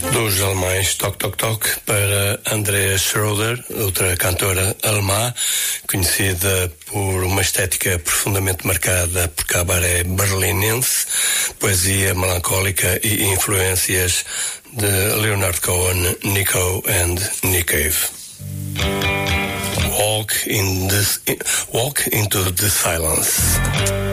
Dos alemães Toc Toc Toc para Andrea Schroeder, outra cantora alemã, conhecida por uma estética profundamente marcada por cabaré berlinense, poesia melancólica e influências de Leonard Cohen, Nico and Nick Cave. Walk into the silence.